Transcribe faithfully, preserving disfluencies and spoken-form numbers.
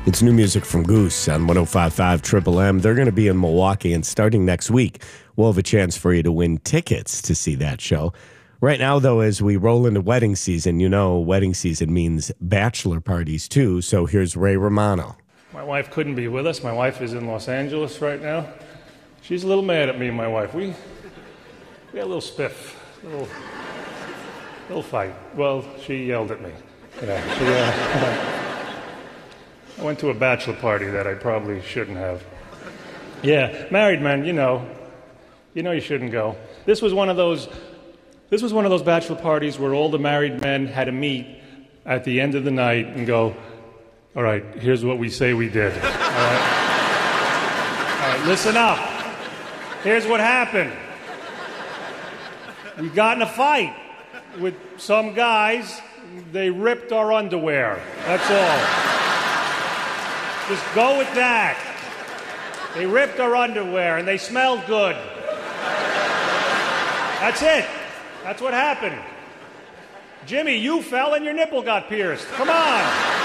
It's new music from Goose on one oh five point five Triple M. They're going to be in Milwaukee, and starting next week, we'll have a chance for you to win tickets to see that show. Right now, though, as we roll into wedding season, you know wedding season means bachelor parties, too. So here's Ray Romano. My wife couldn't be with us. My wife is in Los Angeles right now. She's a little mad at me and my wife. We, we had a little spiff, a little, little fight. Well, she yelled at me. You know, she, uh, I went to a bachelor party that I probably shouldn't have. Yeah, married men, you know, you know you shouldn't go. This was one of those, this was one of those bachelor parties where all the married men had to meet at the end of the night and go, all right, here's what we say we did. All right, all right, listen up. Here's what happened. We got in a fight with some guys. They ripped our underwear. That's all. Just go with that. They ripped our underwear and they smelled good. That's it. That's what happened. Jimmy, you fell and your nipple got pierced. Come on.